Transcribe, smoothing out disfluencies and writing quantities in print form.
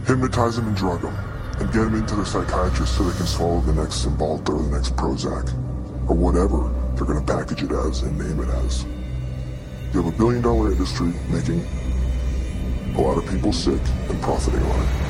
Hypnotize them and drug them, and get them into the psychiatrist so they can swallow the next Cymbalta or the next Prozac, or whatever they're gonna package it as and name it as. You have $1 billion industry making a lot of people sick and profiting on it.